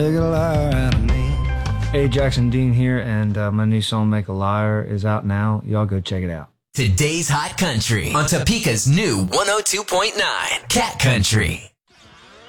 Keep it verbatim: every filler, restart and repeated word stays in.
Make a liar out of me. Hey, Jackson Dean here, and uh, my new song, Make a Liar, is out now. Y'all go check it out. Today's Hot Country on Topeka's new one oh two point nine Cat Country.